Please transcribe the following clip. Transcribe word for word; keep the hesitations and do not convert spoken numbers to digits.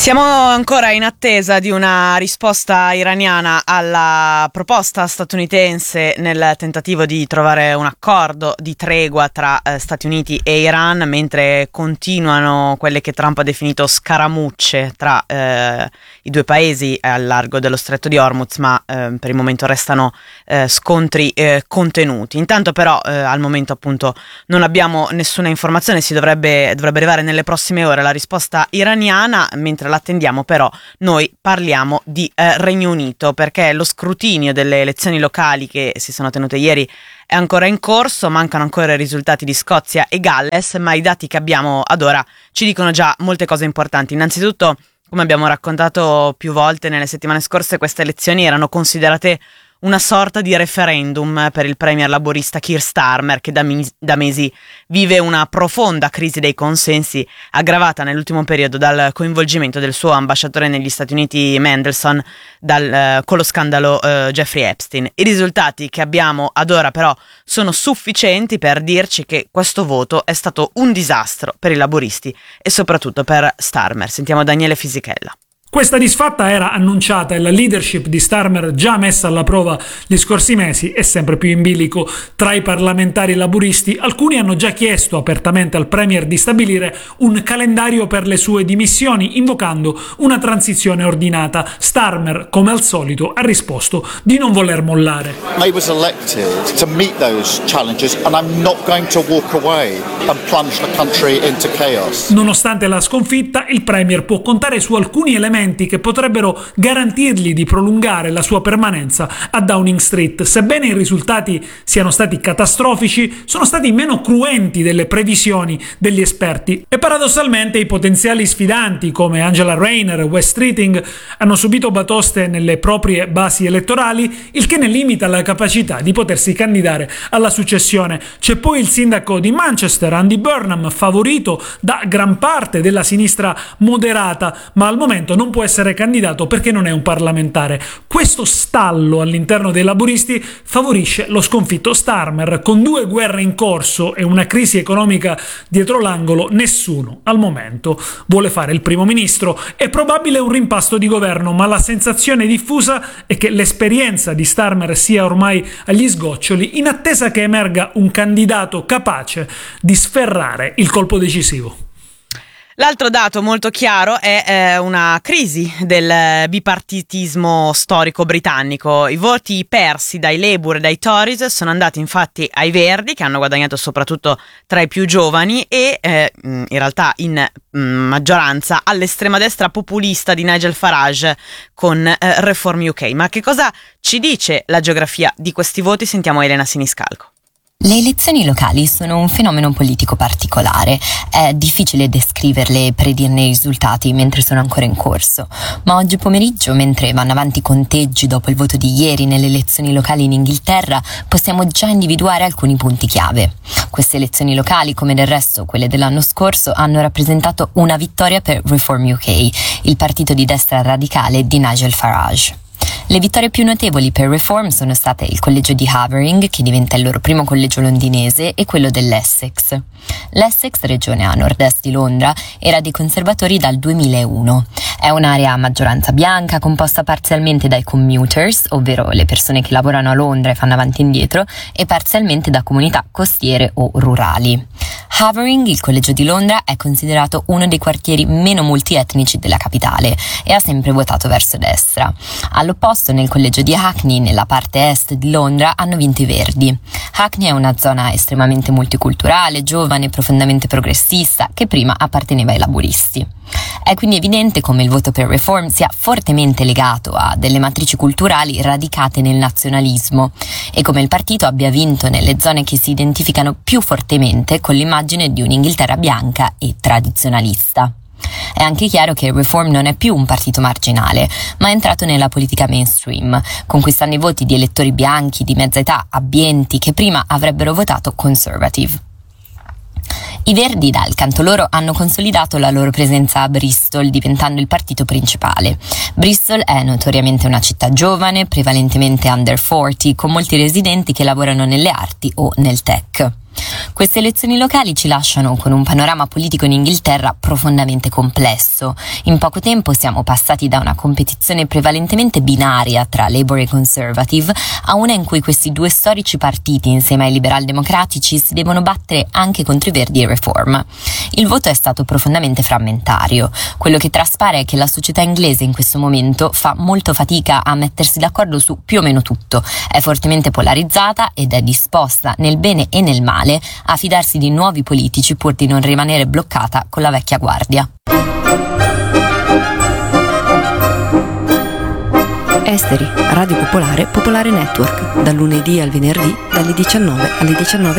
Siamo ancora in attesa di una risposta iraniana alla proposta statunitense nel tentativo di trovare un accordo di tregua tra eh, Stati Uniti e Iran, mentre continuano quelle che Trump ha definito scaramucce tra eh, i due paesi al largo dello Stretto di Hormuz, ma eh, per il momento restano eh, scontri eh, contenuti. Intanto però eh, al momento appunto non abbiamo nessuna informazione, si dovrebbe, dovrebbe arrivare nelle prossime ore la risposta iraniana, mentre l'attendiamo però noi parliamo di eh, Regno Unito, perché lo scrutinio delle elezioni locali che si sono tenute ieri è ancora in corso, mancano ancora i risultati di Scozia e Galles, ma i dati che abbiamo ad ora ci dicono già molte cose importanti. Innanzitutto, come abbiamo raccontato più volte nelle settimane scorse, queste elezioni erano considerate una sorta di referendum per il premier laburista Keir Starmer, che da, mis- da mesi vive una profonda crisi dei consensi, aggravata nell'ultimo periodo dal coinvolgimento del suo ambasciatore negli Stati Uniti Mandelson dal, eh, con lo scandalo eh, Jeffrey Epstein. I risultati che abbiamo ad ora però sono sufficienti per dirci che questo voto è stato un disastro per i laburisti e soprattutto per Starmer. Sentiamo Daniele Fisichella. Questa disfatta era annunciata e la leadership di Starmer, già messa alla prova gli scorsi mesi, è sempre più in bilico. Tra i parlamentari laburisti, alcuni hanno già chiesto apertamente al premier di stabilire un calendario per le sue dimissioni, invocando una transizione ordinata. Starmer, come al solito, ha risposto di non voler mollare. I was elected to meet those challenges and I'm not going to walk away and plunge the country into chaos. Nonostante la sconfitta, il premier può contare su alcuni elementi che potrebbero garantirgli di prolungare la sua permanenza a Downing Street. Sebbene i risultati siano stati catastrofici, sono stati meno cruenti delle previsioni degli esperti e paradossalmente i potenziali sfidanti come Angela Rayner e Wes Streeting hanno subito batoste nelle proprie basi elettorali, il che ne limita la capacità di potersi candidare alla successione. C'è poi il sindaco di Manchester, Andy Burnham, favorito da gran parte della sinistra moderata, ma al momento non può essere candidato perché non è un parlamentare. Questo stallo all'interno dei laburisti favorisce lo sconfitto Starmer. Con due guerre in corso e una crisi economica dietro l'angolo, nessuno al momento vuole fare il primo ministro. È probabile un rimpasto di governo, ma la sensazione diffusa è che l'esperienza di Starmer sia ormai agli sgoccioli, in attesa che emerga un candidato capace di sferrare il colpo decisivo. L'altro dato molto chiaro è eh, una crisi del bipartitismo storico britannico. I voti persi dai Labour e dai Tories sono andati infatti ai Verdi, che hanno guadagnato soprattutto tra i più giovani, e eh, in realtà in mh, maggioranza all'estrema destra populista di Nigel Farage con eh, Reform U K. Ma che cosa ci dice la geografia di questi voti? Sentiamo Elena Siniscalco. Le elezioni locali sono un fenomeno politico particolare, è difficile descriverle e predirne i risultati mentre sono ancora in corso, ma oggi pomeriggio, mentre vanno avanti i conteggi dopo il voto di ieri nelle elezioni locali in Inghilterra, possiamo già individuare alcuni punti chiave. Queste elezioni locali, come del resto quelle dell'anno scorso, hanno rappresentato una vittoria per Reform U K, il partito di destra radicale di Nigel Farage. Le vittorie più notevoli per Reform sono state il collegio di Havering, che diventa il loro primo collegio londinese, e quello dell'Essex. L'Essex, regione a nord-est di Londra, era dei conservatori dal duemilauno. È un'area a maggioranza bianca composta parzialmente dai commuters, ovvero le persone che lavorano a Londra e fanno avanti e indietro, e parzialmente da comunità costiere o rurali. Havering, il collegio di Londra, è considerato uno dei quartieri meno multietnici della capitale e ha sempre votato verso destra. All'opposto, nel collegio di Hackney, nella parte est di Londra, hanno vinto i Verdi. Hackney è una zona estremamente multiculturale, giovane, profondamente progressista, che prima apparteneva ai laburisti. È quindi evidente come il voto per Reform sia fortemente legato a delle matrici culturali radicate nel nazionalismo e come il partito abbia vinto nelle zone che si identificano più fortemente con l'immagine di un'Inghilterra bianca e tradizionalista. È anche chiaro che Reform non è più un partito marginale, ma è entrato nella politica mainstream, conquistando i voti di elettori bianchi di mezza età abbienti che prima avrebbero votato Conservative. I Verdi, dal canto loro, hanno consolidato la loro presenza a Bristol, diventando il partito principale. Bristol è notoriamente una città giovane, prevalentemente under quaranta, con molti residenti che lavorano nelle arti o nel tech. Queste elezioni locali ci lasciano con un panorama politico in Inghilterra profondamente complesso. In poco tempo siamo passati da una competizione prevalentemente binaria tra Labour e Conservative a una in cui questi due storici partiti, insieme ai liberal democratici, si devono battere anche contro i Verdi e Reform. Il voto è stato profondamente frammentario. Quello che traspare è che la società inglese in questo momento fa molto fatica a mettersi d'accordo su più o meno tutto, è fortemente polarizzata ed è disposta, nel bene e nel male, a fidarsi di nuovi politici pur di non rimanere bloccata con la vecchia guardia. Esteri, Radio Popolare, Popolare Network, dal lunedì al venerdì, dalle diciannove alle diciannove